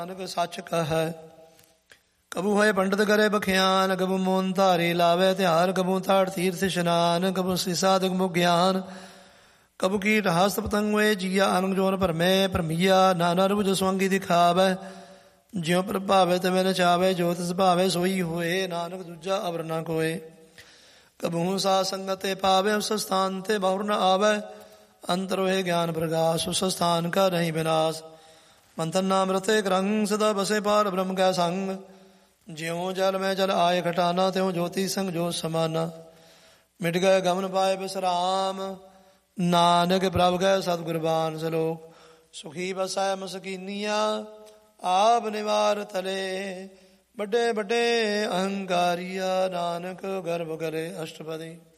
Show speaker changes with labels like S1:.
S1: ਨਾਨਕ ਸੱਚ ਕਹੈ। ਕਬੂ ਹੋਏ ਪੰਡਤ ਕਰੇ ਬਖਿਆਨ, ਕਬੂ ਮੋਨ ਧਾਰੇ ਲਾਵੇ ਤਿਹਾਰ, ਕਬੂ ਤਾੜ ਤੀਰਥ ਇਸ਼ਨਾਨ, ਕਬੂ ਸਿਸਾਦਿਕ ਮੁਖ ਗਿਆਨ, ਕਬੂ ਕੀਟ ਹਸਤ ਪਤੰਗ ਹੋਏ ਜੀਆ ਅਨੰਗ ਜੋਨ ਭਰਮੇ ਭਰਮੀਆ, ਨਾਨਾ ਰੂਪ ਜੋ ਸਵੰਗੀ ਦਿਖਾਵੇ, ਜਿਉ ਪ੍ਰਭਾਵੇ ਤਿਵੇਂ ਨਚਾਵੇ, ਜੋ ਤਿਸ ਭਾਵੇ ਸੋਈ ਹੋਏ, ਨਾਨਕ ਦੂਜਾ ਅਵਰ ਨਾ ਕੋਏ। ਕਬੂ ਸਾਧ ਸੰਗਤ ਤੇ ਪਾਵੇ, ਉਸ ਸਥਾਨ ਤੇ ਬਹੁਰ ਨ ਆਵੇ, ਅੰਤਰ ਹੋਏ ਗਿਆਨ ਪ੍ਰਗਾਸ, ਉਸ ਸਥਾਨ ਕਾ ਨਹੀਂ ਵਿਨਾਸ਼। ਮੰਥਨ ਨਾਮ ਰਤੇ ਕਰੰਗ, ਸਦਾ ਬਸੇ ਪਾਰ ਬ੍ਰਹਮ ਕੈ ਸੰਗ, ਜਿਉ ਜਲ ਮੈਂ ਜਲ ਆਏ ਘਟਾਨਾ, ਤਿਉ ਜੋਤੀ ਸੰਗ ਜੋਤ ਸਮਾਨਾ। ਮਿਟ ਗਏ ਗਮਨ ਪਾਏ ਬਿਸਰਾਮ, ਨਾਨਕ ਪ੍ਰਭ ਗਏ ਸਤਿਗੁਰਬਾਨ। ਸਲੋਕ ਸੁਖੀ ਬਸੈ ਮਸਕੀਨੀਆਂ, ਆਪ ਨਿਵਾਰ ਤਲੇ, ਵੱਡੇ ਵੱਡੇ ਅਹੰਕਾਰੀਆ, ਨਾਨਕ ਗਰਭ ਕਰੇ ਅਸ਼ਟਪਦੀ।